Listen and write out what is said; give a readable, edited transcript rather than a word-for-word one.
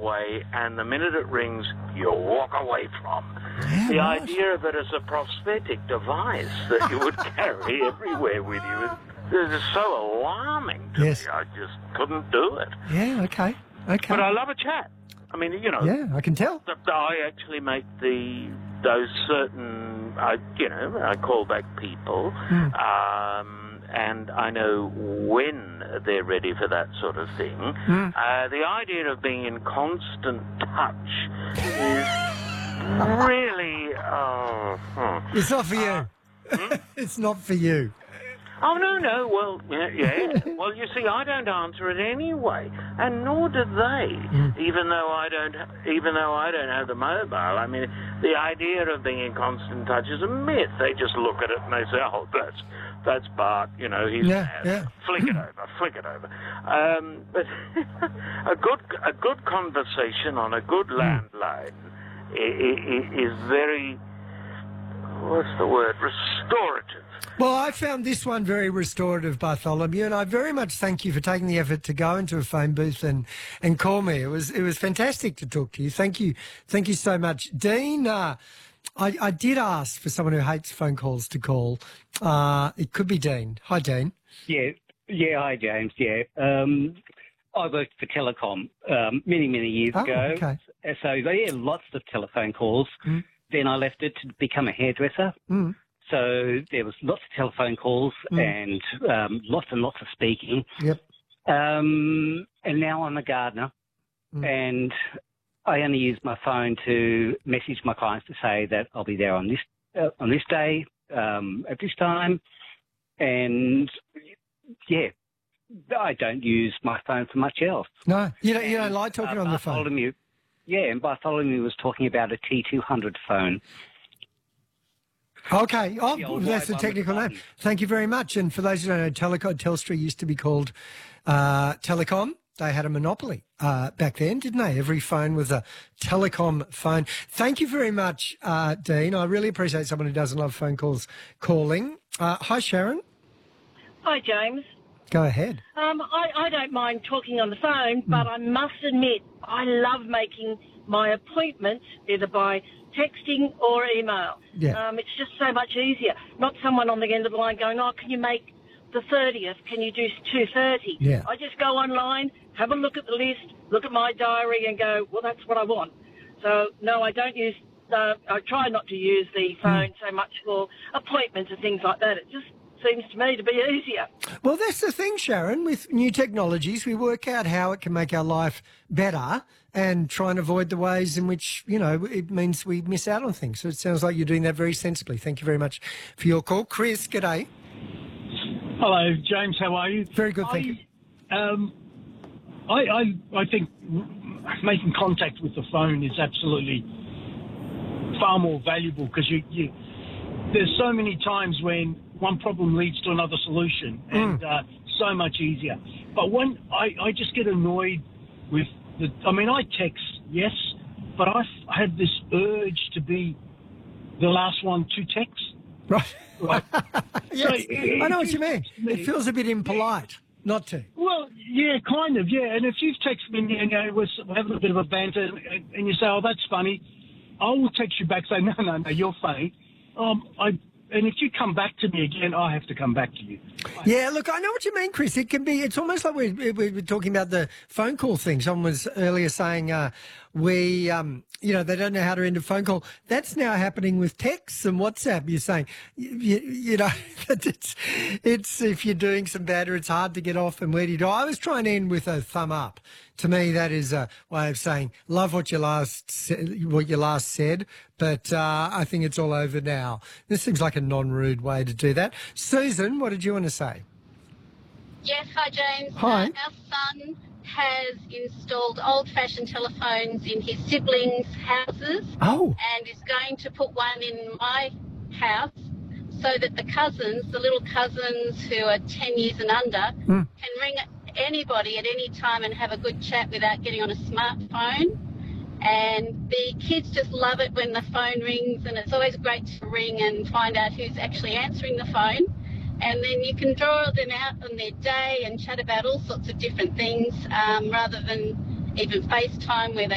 way, and the minute it rings, you walk away from. Yeah, The right. idea of it as a prosthetic device that you would carry everywhere with you is so alarming to Yes. me. I just couldn't do it. Yeah, okay. But I love a chat. I mean, you know, Yeah, I can tell. I actually make those certain, I call back people, and I know when they're ready for that sort of thing. The idea of being in constant touch is really, It's not for you. It's not for you. Oh, no, well, yeah. Well, you see, I don't answer it anyway, and nor do they, even though I don't have the mobile. I mean, the idea of being in constant touch is a myth. They just look at it and they say, oh, that's Bart, you know, he's mad. Yeah. Flick it over. But a good conversation on a good landline is very, what's the word, restorative. Well, I found this one very restorative, Bartholomew, and I very much thank you for taking the effort to go into a phone booth and call me. It was fantastic to talk to you. Thank you so much, Dean. I did ask for someone who hates phone calls to call. It could be Dean. Hi, Dean. Yeah. Hi, James. Yeah. I worked for Telecom many years ago. Okay. So yeah, lots of telephone calls. Then I left it to become a hairdresser. So there was lots of telephone calls and lots and lots of speaking. Yep. And now I'm a gardener, and I only use my phone to message my clients to say that I'll be there on this day at this time, and yeah, I don't use my phone for much else. No, you don't like talking on the phone. Yeah, and Bartholomew was talking about a T200 phone. Okay. Oh, old that's the white technical one with name. Thank you very much. And for those who don't know, Telstra used to be called Telecom. They had a monopoly back then, didn't they? Every phone was a telecom phone. Thank you very much, Dean. I really appreciate someone who doesn't love phone calls calling. Hi, Sharon. Hi, James. Go ahead. I don't mind talking on the phone, but I must admit I love making my appointments either by texting or email. Yeah. It's just so much easier. Not someone on the end of the line going, oh, can you make the 30th? Can you do 2:30? Yeah. I just go online, have a look at the list, look at my diary and go, well, that's what I want. So, no, I don't use, I try not to use the phone so much for appointments and things like that. It just seems to me to be easier. Well, that's the thing, Sharon. With new technologies, we work out how it can make our life better and try and avoid the ways in which, it means we miss out on things. So it sounds like you're doing that very sensibly. Thank you very much for your call. Chris, g'day. Hello, James. How are you? Very good, thank you. I think making contact with the phone is absolutely far more valuable because there's so many times when one problem leads to another solution and so much easier. But when I just get annoyed with I text, yes, but I have this urge to be the last one to text. Right. Yes, So I know what you mean. It feels a bit impolite not to. Well, yeah, kind of, yeah. And if you've texted me and we're having a bit of a banter and you say, oh, that's funny, I will text you back saying, no, you're funny. And if you come back to me again, I have to come back to you. Yeah, look, I know what you mean, Chris. It's almost like we're talking about the phone call thing. Someone was earlier saying they don't know how to end a phone call. That's now happening with texts and WhatsApp. You're saying, it's if you're doing some bad or it's hard to get off and where do you do? I was trying to end with a thumb up. To me, that is a way of saying, love what you last said, but I think it's all over now. This seems like a non-rude way to do that. Susan, what did you want to say? Yes, hi, James. Hi. Our son has installed old-fashioned telephones in his siblings' houses and is going to put one in my house so that the little cousins who are 10 years and under can ring anybody at any time and have a good chat without getting on a smartphone. And the kids just love it when the phone rings, and it's always great to ring and find out who's actually answering the phone. And then you can draw them out on their day and chat about all sorts of different things rather than even FaceTime where they